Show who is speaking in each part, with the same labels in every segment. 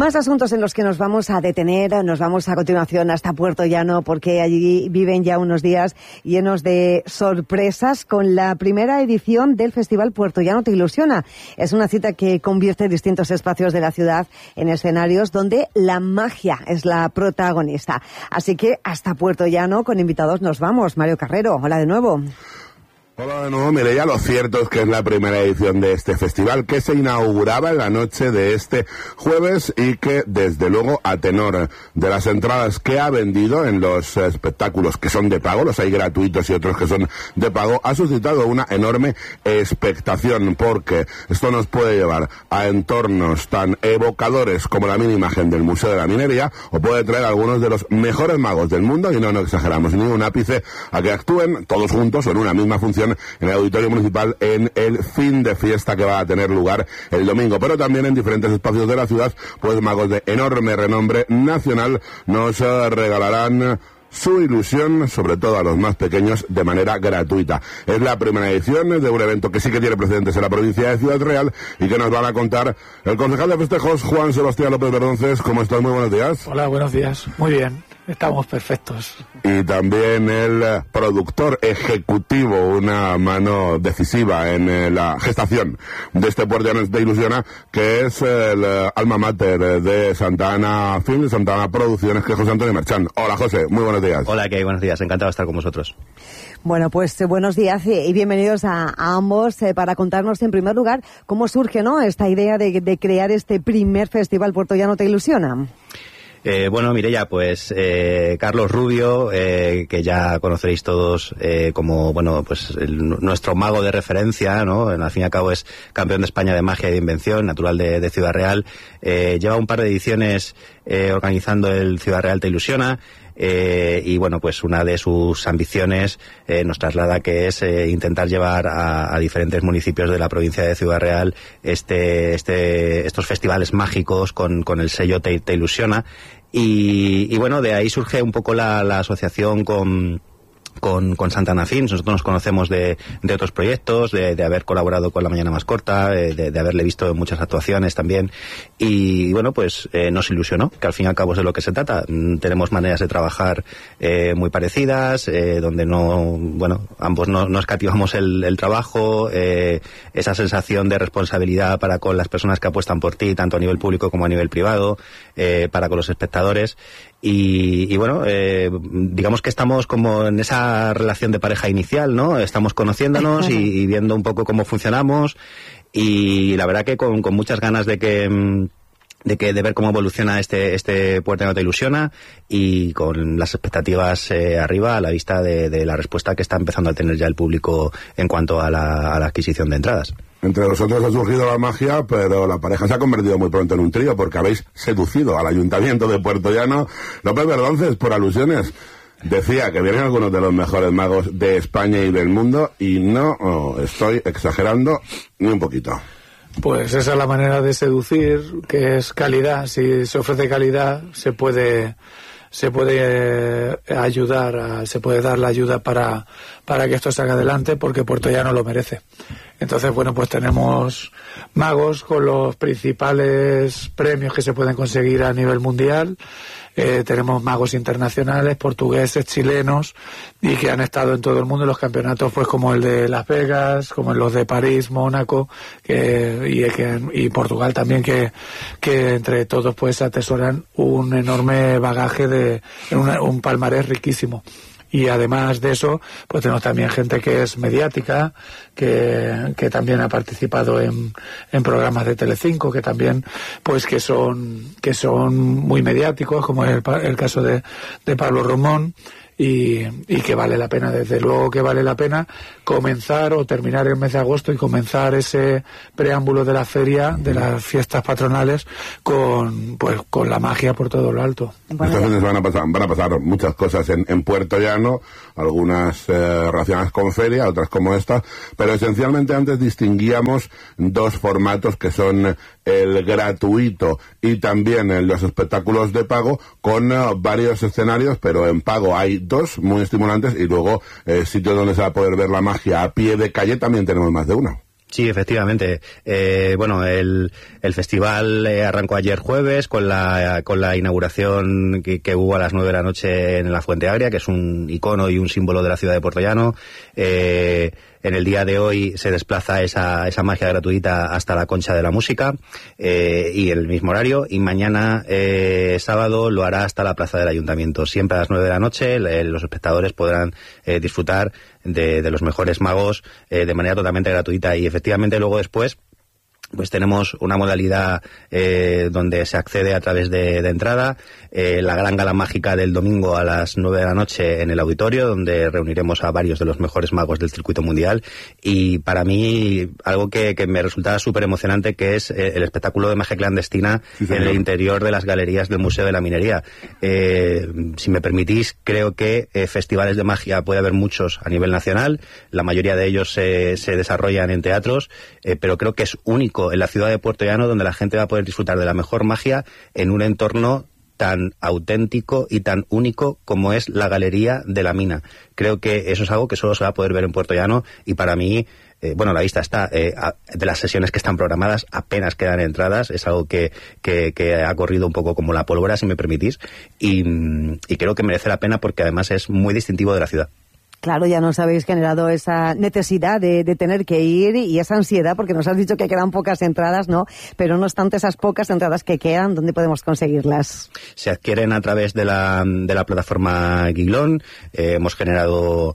Speaker 1: Más asuntos en los que nos vamos a detener. Nos vamos a continuación hasta Puerto Llano, porque allí viven ya unos días llenos de sorpresas con la primera edición del Festival Puerto Llano Te Ilusiona. Es una cita que convierte distintos espacios de la ciudad en escenarios donde la magia es la protagonista. Así que hasta Puerto Llano con invitados nos vamos. Mario Carrero, hola de nuevo.
Speaker 2: Hola de nuevo, Mireia. Lo cierto es que es la primera edición de este festival que se inauguraba en la noche de este jueves y que, desde luego, a tenor de las entradas que ha vendido en los espectáculos que son de pago, los hay gratuitos y otros que son de pago, ha suscitado una enorme expectación, porque esto nos puede llevar a entornos tan evocadores como la mini imagen del Museo de la Minería, o puede traer a algunos de los mejores magos del mundo, y no exageramos ni un ápice, a que actúen todos juntos o en una misma función en el Auditorio Municipal en el fin de fiesta que va a tener lugar el domingo. Pero también en diferentes espacios de la ciudad, pues magos de enorme renombre nacional nos regalarán su ilusión, sobre todo a los más pequeños, de manera gratuita. Es la primera edición de un evento que sí que tiene precedentes en la provincia de Ciudad Real y que nos van a contar el concejal de festejos, Juan Sebastián López Verdonces. ¿Cómo estás? Muy buenos días.
Speaker 3: Hola, buenos días. Muy bien. Estamos perfectos.
Speaker 2: Y también el productor ejecutivo, una mano decisiva en la gestación de este Puerto Llano Te Ilusiona, que es el alma mater de Santa Ana Film, de Santa Ana Producciones, que es José Antonio Merchán. Hola, José, muy buenos días.
Speaker 4: Hola, ¿qué hay? Buenos días, encantado de estar con vosotros.
Speaker 1: Bueno, pues buenos días y bienvenidos a ambos para contarnos en primer lugar cómo surge, ¿no?, esta idea de crear este primer festival Puerto Llano Te Ilusiona.
Speaker 4: Bueno, Mireia, pues Carlos Rubio, que ya conoceréis todos como, bueno, pues nuestro mago de referencia, ¿no? Al fin y al cabo es campeón de España de magia y de invención, natural de Ciudad Real. Lleva un par de ediciones organizando el Ciudad Real Te Ilusiona. Y bueno, pues una de sus ambiciones nos traslada, que es intentar llevar a diferentes municipios de la provincia de Ciudad Real estos festivales mágicos con el sello Te Ilusiona. Y bueno, de ahí surge un poco la asociación con Santa Ana Films. Nosotros nos conocemos de otros proyectos, de haber colaborado con La Mañana Más Corta, de haberle visto en muchas actuaciones también, y bueno, pues nos ilusionó, que al fin y al cabo es de lo que se trata. Tenemos maneras de trabajar muy parecidas, donde ambos no escatimamos el trabajo, esa sensación de responsabilidad para con las personas que apuestan por ti, tanto a nivel público como a nivel privado, para con los espectadores. Y bueno, digamos que estamos como en esa relación de pareja inicial, ¿no? Estamos conociéndonos y viendo un poco cómo funcionamos, y la verdad que con muchas ganas de ver cómo evoluciona este Puerto Llano Te Ilusiona, y con las expectativas arriba, a la vista de la respuesta que está empezando a tener ya el público en cuanto a la adquisición de entradas.
Speaker 2: Entre vosotros ha surgido la magia, pero la pareja se ha convertido muy pronto en un trío, porque habéis seducido al Ayuntamiento de Puerto Llano. López Verdonces, por alusiones, decía que vienen algunos de los mejores magos de España y del mundo, y no estoy exagerando ni un poquito.
Speaker 3: Pues esa es la manera de seducir, que es calidad. Si se ofrece calidad, se puede ayudar, se puede dar la ayuda para que esto salga adelante, porque Puerto Llano lo merece. Entonces, bueno, pues tenemos magos con los principales premios que se pueden conseguir a nivel mundial. Tenemos magos internacionales, portugueses, chilenos, y que han estado en todo el mundo en los campeonatos, pues como el de Las Vegas, como en los de París, Mónaco, y Portugal también, que entre todos pues atesoran un enorme bagaje un palmarés riquísimo. Y además de eso, pues tenemos también gente que es mediática, que también ha participado en programas de Telecinco, que también, pues que son muy mediáticos, como es el caso de Pablo Romón, y que vale la pena, desde luego que vale la pena comenzar o terminar el mes de agosto y comenzar ese preámbulo de la feria, de las fiestas patronales, con la magia por todo lo alto.
Speaker 2: Estas veces van a pasar muchas cosas en Puerto Llano, algunas relacionadas con feria, otras como esta, pero esencialmente antes distinguíamos dos formatos, que son el gratuito y también los espectáculos de pago, con varios escenarios, pero en pago hay dos muy estimulantes, y luego sitios donde se va a poder ver la magia a pie de calle también tenemos más de uno.
Speaker 4: Sí, efectivamente. Bueno, el festival arrancó ayer jueves con la inauguración que hubo a las 9 de la noche en la Fuente Agria, que es un icono y un símbolo de la ciudad de Puertollano. En el día de hoy se desplaza esa magia gratuita hasta la Concha de la Música y el mismo horario. Y mañana, sábado, lo hará hasta la Plaza del Ayuntamiento. Siempre a las 9 de la noche los espectadores podrán disfrutar de los mejores magos de manera totalmente gratuita. Y efectivamente luego después pues tenemos una modalidad donde se accede a través de entrada, la gran gala mágica del domingo a las 9 de la noche en el auditorio, donde reuniremos a varios de los mejores magos del circuito mundial. Y para mí algo que me resulta súper emocionante, que es el espectáculo de magia clandestina en el interior de las galerías del Museo de la Minería. Si me permitís, creo que festivales de magia puede haber muchos a nivel nacional, la mayoría de ellos se desarrollan en teatros, pero creo que es único en la ciudad de Puertollano, donde la gente va a poder disfrutar de la mejor magia en un entorno tan auténtico y tan único como es la Galería de la Mina. Creo que eso es algo que solo se va a poder ver en Puertollano, y para mí, bueno, la lista está, de las sesiones que están programadas apenas quedan entradas, es algo que ha corrido un poco como la pólvora, si me permitís, y creo que merece la pena porque además es muy distintivo de la ciudad.
Speaker 1: Claro, ya nos habéis generado esa necesidad de tener que ir y esa ansiedad, porque nos has dicho que quedan pocas entradas, ¿no? Pero no obstante, esas pocas entradas que quedan, ¿dónde podemos conseguirlas?
Speaker 4: Se adquieren a través de la plataforma Guiglón. Hemos generado,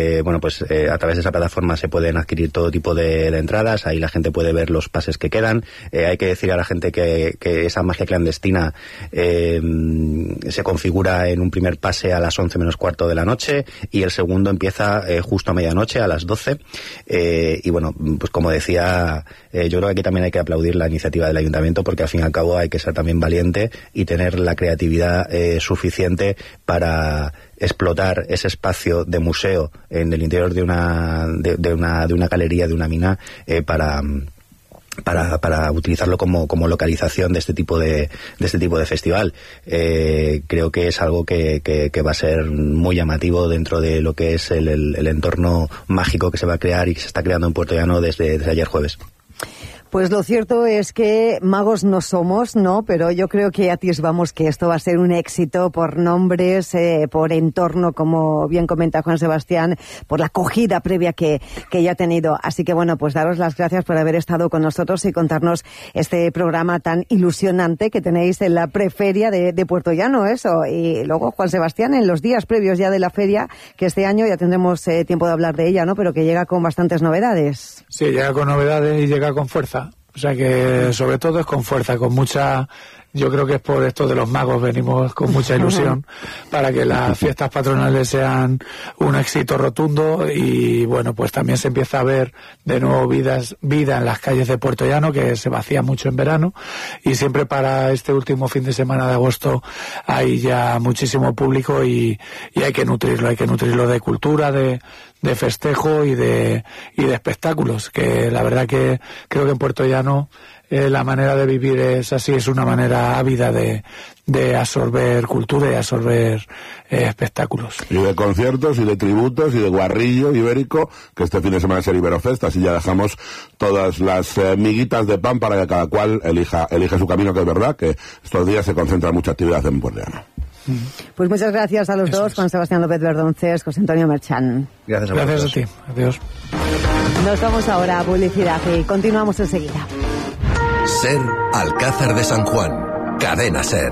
Speaker 4: a través de esa plataforma se pueden adquirir todo tipo de entradas. Ahí la gente puede ver los pases que quedan. Hay que decir a la gente que esa magia clandestina se configura en un primer pase a las 11 menos cuarto de la noche, y el segundo empieza justo a medianoche, a las 12, y bueno, pues como decía, yo creo que aquí también hay que aplaudir la iniciativa del Ayuntamiento, porque al fin y al cabo hay que ser también valiente y tener la creatividad suficiente para explotar ese espacio de museo en el interior de una galería, de una mina, para utilizarlo como localización de este tipo de festival. Creo que es algo que va a ser muy llamativo dentro de lo que es el entorno mágico que se va a crear y que se está creando en Puertollano desde ayer jueves.
Speaker 1: Pues lo cierto es que magos no somos, ¿no? Pero yo creo que atisbamos que esto va a ser un éxito por nombres, por entorno, como bien comenta Juan Sebastián, por la acogida previa que ya ha tenido. Así que bueno, pues daros las gracias por haber estado con nosotros y contarnos este programa tan ilusionante que tenéis en la preferia de Puertollano, eso. Y luego, Juan Sebastián, en los días previos ya de la feria, que este año ya tendremos tiempo de hablar de ella, ¿no? Pero que llega con bastantes novedades.
Speaker 3: Sí, llega con novedades y llega con fuerza. O sea que sobre todo es con fuerza, con mucha... Yo creo que es por esto de los magos, venimos con mucha ilusión para que las fiestas patronales sean un éxito rotundo. Y bueno, pues también se empieza a ver de nuevo vida en las calles de Puertollano, que se vacía mucho en verano, y siempre para este último fin de semana de agosto hay ya muchísimo público y hay que nutrirlo de cultura, de festejo y de espectáculos, que la verdad que creo que en Puertollano la manera de vivir es así, es una manera ávida de absorber cultura y absorber espectáculos. Y
Speaker 2: de conciertos, y de tributos, y de guarrillo ibérico, que este fin de semana es el Iberofest, así ya dejamos todas las miguitas de pan para que cada cual elija su camino, que es verdad que estos días se concentra mucha actividad en Puertollano.
Speaker 1: Pues muchas gracias a los dos, Juan Sebastián López Verdonces, José Antonio Merchán.
Speaker 3: Gracias a ti. Adiós.
Speaker 1: Nos vamos ahora a publicidad y continuamos enseguida.
Speaker 5: SER Alcázar de San Juan, Cadena SER.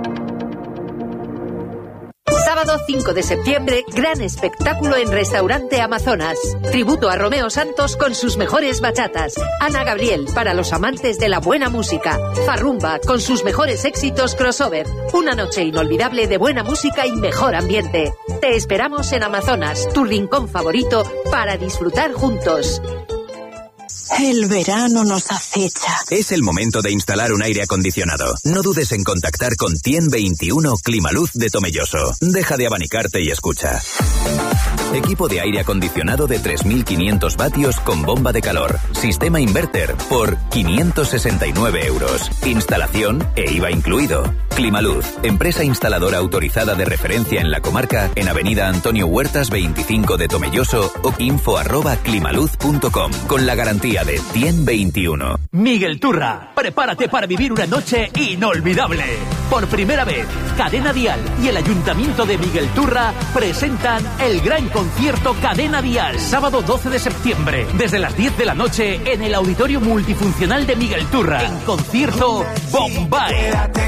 Speaker 6: Sábado 5 de septiembre, gran espectáculo en Restaurante Amazonas. Tributo a Romeo Santos con sus mejores bachatas. Ana Gabriel, para los amantes de la buena música. Farrumba, con sus mejores éxitos crossover. Una noche inolvidable de buena música y mejor ambiente. Te esperamos en Amazonas, tu rincón favorito, para disfrutar juntos.
Speaker 7: El verano nos acecha.
Speaker 5: Es el momento de instalar un aire acondicionado. No dudes en contactar con Tien 21 Climaluz de Tomelloso. Deja de abanicarte y escucha. Equipo de aire acondicionado de 3.500 vatios con bomba de calor. Sistema inverter por 569 €. Instalación e IVA incluido. Climaluz, empresa instaladora autorizada de referencia en la comarca, en Avenida Antonio Huertas 25 de Tomelloso o info@climaluz.com, con la garantía de 100-21.
Speaker 8: Miguel Turra, prepárate para vivir una noche inolvidable. Por primera vez, Cadena Dial y el Ayuntamiento de Miguel Turra presentan el gran concierto Cadena Dial, sábado 12 de septiembre, desde las 10 de la noche en el Auditorio Multifuncional de Miguel Turra, en concierto Bombay.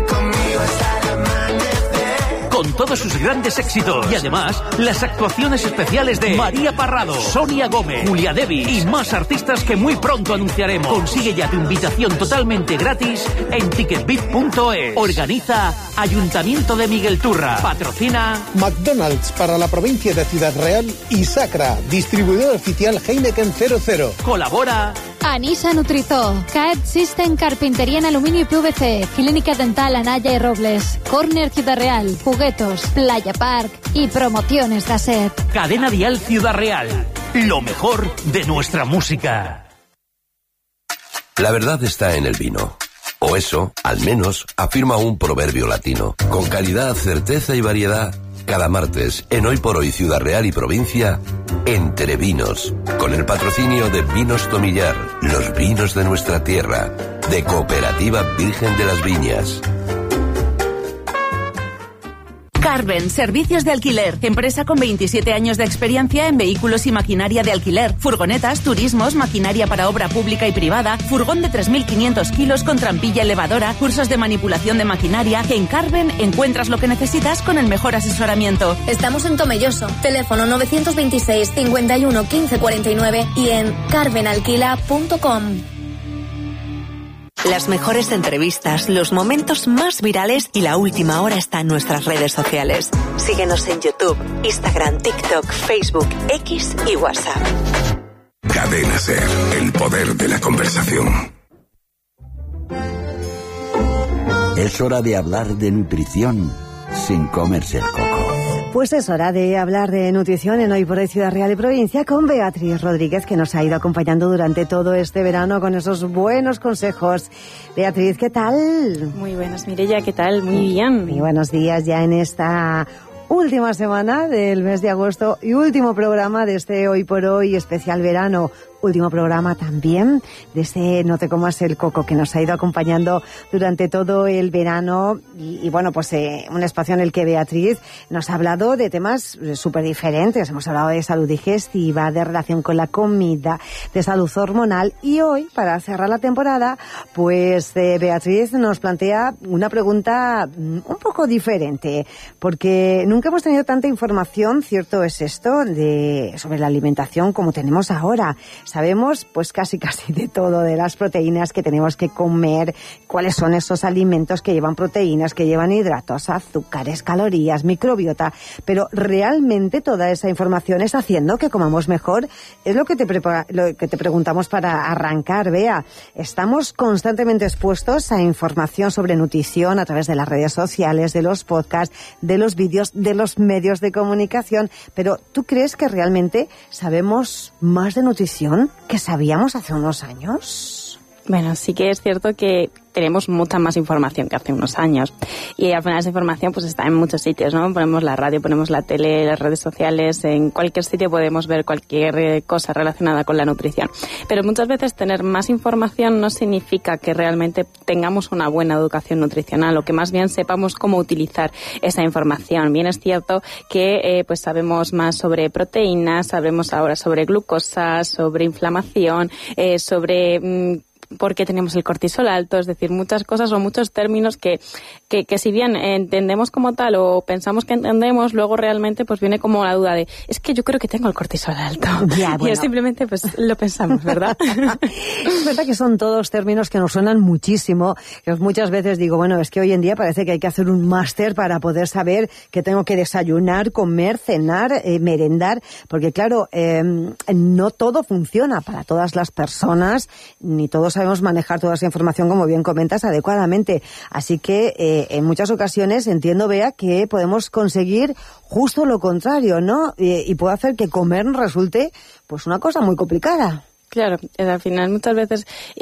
Speaker 8: Con todos sus grandes éxitos y además las actuaciones especiales de María Parrado, Sonia Gómez, Julia Devi y más artistas que muy pronto anunciaremos. Consigue ya tu invitación totalmente gratis en ticketbit.es. Organiza Ayuntamiento de Miguel Turra. Patrocina
Speaker 9: McDonald's para la provincia de Ciudad Real y Sacra, distribuidor oficial Heineken 00.
Speaker 8: Colabora
Speaker 10: Anisa Nutrizó, CAED System Carpintería en Aluminio y PVC, Clínica Dental Anaya y Robles, Corner Ciudad Real, Juguetos, Playa Park y Promociones Gasset.
Speaker 8: Cadena Dial Ciudad Real, lo mejor de nuestra música.
Speaker 11: La verdad está en el vino. O eso, al menos, afirma un proverbio latino. Con calidad, certeza y variedad, cada martes, en Hoy por Hoy Ciudad Real y Provincia, Entre Vinos, con el patrocinio de Vinos Tomillar, los vinos de nuestra tierra, de Cooperativa Virgen de las Viñas.
Speaker 12: Carven, servicios de alquiler. Empresa con 27 años de experiencia en vehículos y maquinaria de alquiler. Furgonetas, turismos, maquinaria para obra pública y privada. Furgón de 3.500 kilos con trampilla elevadora. Cursos de manipulación de maquinaria. En Carven encuentras lo que necesitas con el mejor asesoramiento.
Speaker 13: Estamos en Tomelloso. Teléfono 926 51 15 49 y en carvenalquila.com.
Speaker 14: Las mejores entrevistas, los momentos más virales y la última hora está en nuestras redes sociales. Síguenos en YouTube, Instagram, TikTok, Facebook, X y WhatsApp.
Speaker 15: Cadena SER, el poder de la conversación.
Speaker 16: Es hora de hablar de nutrición sin comerse el coco.
Speaker 1: Pues es hora de hablar de nutrición en Hoy por Hoy Ciudad Real y Provincia con Beatriz Rodríguez, que nos ha ido acompañando durante todo este verano con esos buenos consejos. Beatriz, ¿qué tal?
Speaker 17: Muy buenas, Mireia, ¿qué tal? Muy bien.
Speaker 1: Muy buenos días ya en esta última semana del mes de agosto y último programa de este Hoy por Hoy especial verano. Último programa también de ese No te comas el coco que nos ha ido acompañando durante todo el verano y bueno, pues un espacio en el que Beatriz nos ha hablado de temas súper diferentes. Hemos hablado de salud digestiva, de relación con la comida, de salud hormonal y hoy, para cerrar la temporada, pues Beatriz nos plantea una pregunta un poco diferente, porque nunca hemos tenido tanta información, cierto es esto, sobre la alimentación como tenemos ahora. Sabemos pues casi de todo, de las proteínas que tenemos que comer, cuáles son esos alimentos que llevan proteínas, que llevan hidratos, azúcares, calorías, microbiota, pero realmente toda esa información está haciendo que comamos mejor. Es lo que te preguntamos para arrancar, Bea. Estamos constantemente expuestos a información sobre nutrición a través de las redes sociales, de los podcasts, de los vídeos, de los medios de comunicación, pero ¿tú crees que realmente sabemos más de nutrición que sabíamos hace unos años?
Speaker 17: Bueno, sí que es cierto que tenemos mucha más información que hace unos años y al final esa información pues está en muchos sitios, ¿no? Ponemos la radio, ponemos la tele, las redes sociales, en cualquier sitio podemos ver cualquier cosa relacionada con la nutrición, pero muchas veces tener más información no significa que realmente tengamos una buena educación nutricional o que más bien sepamos cómo utilizar esa información. Bien es cierto que pues sabemos más sobre proteínas, sabemos ahora sobre glucosa, sobre inflamación, sobre por qué tenemos el cortisol alto, es decir, muchas cosas o muchos términos que si bien entendemos como tal o pensamos que entendemos, luego realmente pues viene como la duda de, es que yo creo que tengo el cortisol alto. Ya, bueno. Y simplemente pues lo pensamos, ¿verdad?
Speaker 1: Es verdad que son todos términos que nos suenan muchísimo. Yo muchas veces digo, bueno, es que hoy en día parece que hay que hacer un máster para poder saber que tengo que desayunar, comer, cenar, merendar, porque claro, no todo funciona para todas las personas, ni todos sabemos manejar toda esa información, como bien comentas, adecuadamente. Así que en muchas ocasiones entiendo, Bea, que podemos conseguir justo lo contrario, ¿no? Y puede hacer que comer resulte pues una cosa muy complicada.
Speaker 17: Claro, al final muchas veces